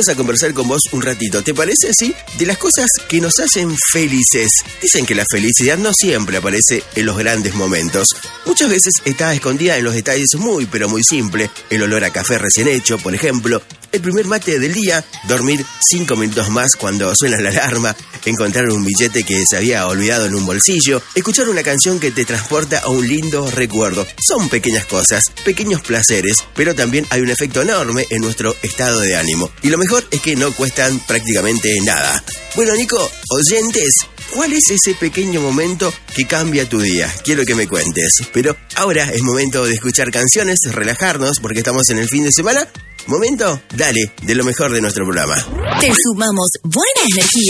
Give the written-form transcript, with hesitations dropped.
vamos a conversar con vos un ratito. ¿Te parece, sí? De las cosas que nos hacen felices. Dicen que la felicidad no siempre aparece en los grandes momentos. Muchas veces está escondida en los detalles muy, pero muy simples. El olor a café recién hecho, por ejemplo. El primer mate del día, dormir 5 minutos más cuando suena la alarma, encontrar un billete que se había olvidado en un bolsillo, escuchar una canción que te transporta a un lindo recuerdo. Son pequeñas cosas, pequeños placeres, pero también hay un efecto enorme en nuestro estado de ánimo. Y lo mejor es que no cuestan prácticamente nada. Bueno, Nico, oyentes, ¿cuál es ese pequeño momento que cambia tu día? Quiero que me cuentes. Pero ahora es momento de escuchar canciones, relajarnos, porque estamos en el fin de semana. Momento, dale, de lo mejor de nuestro programa. Te sumamos buena energía.